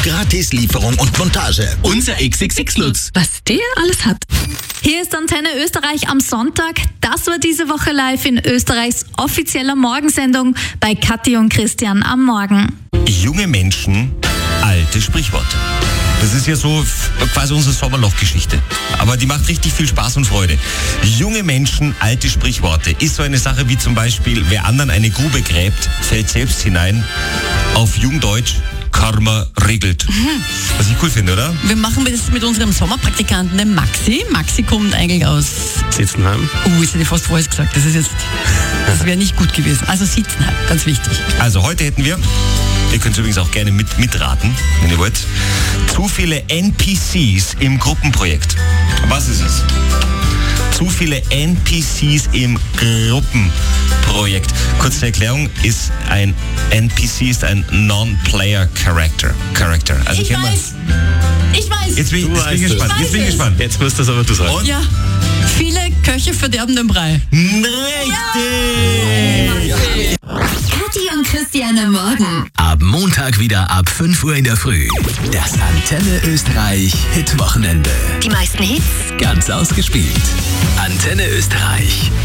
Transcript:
Gratislieferung und Montage. Unser XXX-Lutz. Was der alles hat. Hier ist Antenne Österreich am Sonntag. Das war diese Woche live in Österreichs offizieller Morgensendung bei Kathi und Christian am Morgen. Junge Menschen, alte Sprichworte. Das ist ja so quasi unsere Sommerlochgeschichte. Aber die macht richtig viel Spaß und Freude. Junge Menschen, alte Sprichworte. Ist so eine Sache wie zum Beispiel, wer anderen eine Grube gräbt, fällt selbst hinein. Auf Jugenddeutsch, Karma regelt. Was ich cool finde, oder? Wir machen das mit unserem Sommerpraktikanten, dem Maxi. Maxi kommt eigentlich aus Sitzenheim. jetzt hätte ich fast alles gesagt. Das wäre nicht gut gewesen. Also Sitzenheim, ganz wichtig. Also heute hätten wir, ihr könnt übrigens auch gerne mitraten, wenn ihr wollt, zu viele NPCs im Gruppenprojekt. Was ist es? Zu viele NPCs im Gruppenprojekt. Kurze Erklärung, ist ein NPC ist ein Non-Player Character. Also Ich weiß. Jetzt bin ich gespannt. Jetzt musst du es aber du sagen. Und? Ja, viele Köche verderben den Brei. Richtig! Kathi und Christian am Morgen. Ab Montag wieder ab 5 Uhr in der Früh. Das Antenne Österreich Hitwochenende. Die meisten Hits. Ganz ausgespielt. Antenne Österreich.